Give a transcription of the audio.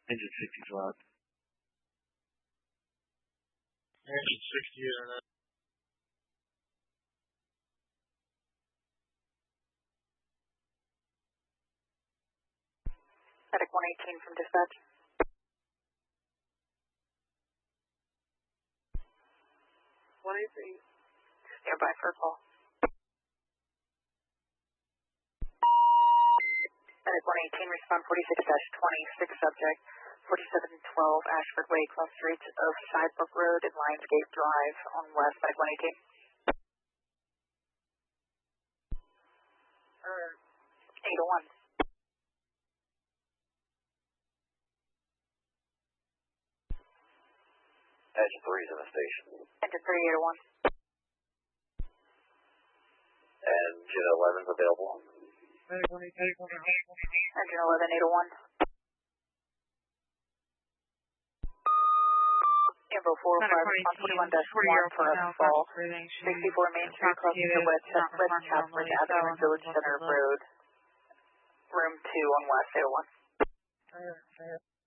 Engine 60 flat. Engine 60 internet. Medic 118 from dispatch. 118. Nearby for a call. Medic 118, respond 46-26 subject, 4712 Ashford Way, cross streets of Sidebrook Road and Lionsgate Drive on west, Medic 118. 801. Engine 3 is in the station. Engine 3, 801. Engine 11 is available. Engine 11, 801. Info 405 on 21-1 for a fall. 64 Main Street, crossing the West Chapman Avenue and Village Center Road. Room 2 on west, 801.